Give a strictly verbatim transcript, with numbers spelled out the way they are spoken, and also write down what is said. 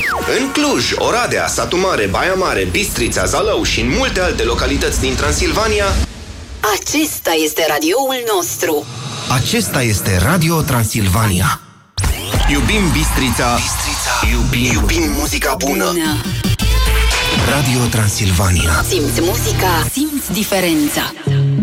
În Cluj, Oradea, Satu Mare, Baia Mare, Bistrița, Zalău și în multe alte localități din Transilvania, acesta este radioul nostru. Acesta este Radio Transilvania. Iubim Bistrița, Bistrița. Iubim, iubim muzica bună. bună. Radio Transilvania. Simți muzica, simți diferența.